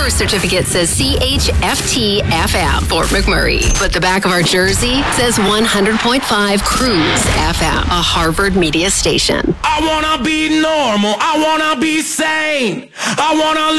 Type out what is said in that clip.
birth certificate says CHFT-FM, Fort McMurray. But the back of our jersey says 100.5 Cruise FM, a Harvard media station. I wanna be normal. I wanna be sane. I wanna